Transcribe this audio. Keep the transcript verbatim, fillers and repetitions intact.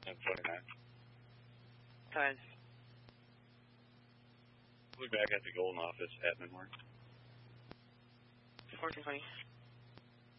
ten twenty-nine. Fine. We'll be back at the Golden office at Midmore. fourteen twenty.